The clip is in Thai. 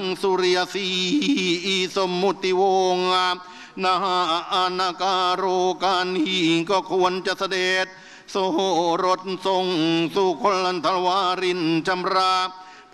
สุริยศรีสมมุติวงศ์นาอนาการโรการหีก็ควรจะเสด็จโสรถทรงสู่คนลันทวารินจำรา